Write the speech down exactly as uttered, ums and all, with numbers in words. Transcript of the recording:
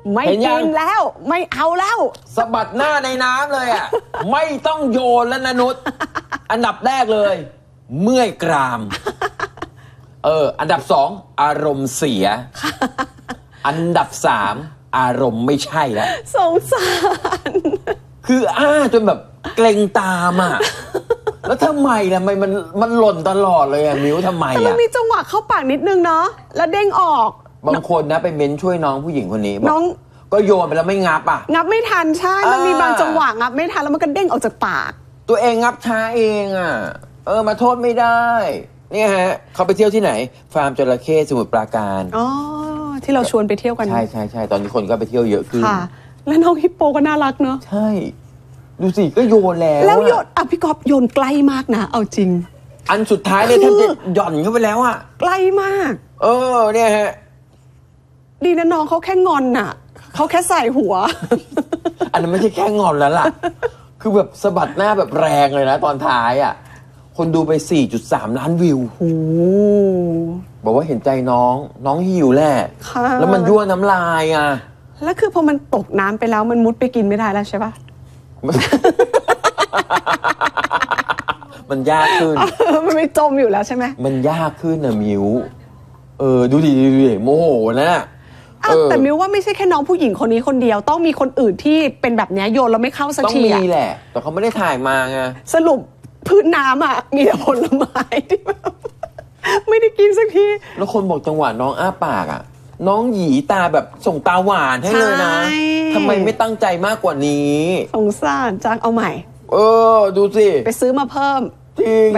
ไม่กินแล้วไม่เอาแล้วสะบัดหน้าในน้ำเลยอ่ะ ไม่ต้องโยนแล้วนะนุช อันดับแรกเลย เมื่อยกรามเอออันดับสองอารมณ์เสีย อันดับสามอารมณ์ไม่ใช่แล้วสงสารคืออ้าจนแบบเกรงตามอ่ะ แล้วทำไมล่ะมันมันมันหล่นตลอดเลยอ่ะมิ้วทำไมอ่ะแต่มันมีจังหวะเข้าปากนิดนึงเนาะแล้วเด้งออกบางคนนะไปเม้นช่วยน้องผู้หญิงคนนี้น้องก็โยนไปแล้วไม่งับอ่ะงับไม่ทันใช่มันมีบางจังหวะงับไม่ทันแล้วมันก็เด้งออกจากปากตัวเองงับช้าเองอ่ะเออมาโทษไม่ได้เนี่ยฮะเขาไปเที่ยวที่ไหนฟาร์มจระเข้สมุทรปราการอ๋อที่เราชวนไปเที่ยวกันใช่ใช่ใช่ตอนนี้คนก็ไปเที่ยวเยอะขึ้นค่ะแล้วน้องฮิปโปก็น่ารักเนอะใช่ดูสิก็โยนแล้วแล้วโยนอ่ะพี่ก๊อฟโยนใกล้มากนะเอาจริงอันสุดท้ายเลยท่านจะหย่อนเข้าไปแล้วอ่ะใกล้มากเออเนี่ยฮะดีนะน้องเขาแค่งอนน่ะเขาแค่ใส่หัวอันนั้นไม่ใช่แค่งอนแล้วล่ะ คือแบบสะบัดหน้าแบบแรงเลยนะตอนท้ายอ่ะคนดูไป สี่จุดสาม ล้านวิวโอ้บอกว่าเห็นใจน้องน้องหิวแหละแล้วมันยั่วน้ำลายอ่ะแล้วคือพอมันตกน้ำไปแล้วมันมุดไปกินไม่ได้แล้วใช่ปะมันยากขึ้นมันไม่จมอยู่แล้วใช่ไหมมันยากขึ้นนะมิวเออดูดิดูดิโมโหนะแต่มิวว่าไม่ใช่แค่น้องผู้หญิงคนนี้คนเดียวต้องมีคนอื่นที่เป็นแบบนี้โยนแล้วไม่เข้าสักทีต้องมีแหละแต่เขาไม่ได้ถ่ายมาไงสรุปพื้นน้ำอ่ะมีแต่ผลไม้ที่แบบไม่ได้กินสักทีแล้วคนบอกจังหวะน้องอ้าปากอ่ะน้องหยีตาแบบส่งตาหวานให้เลยนะทำไมไม่ตั้งใจมากกว่านี้สงสารจังเอาใหม่เออดูสิไปซื้อมาเพิ่มจริง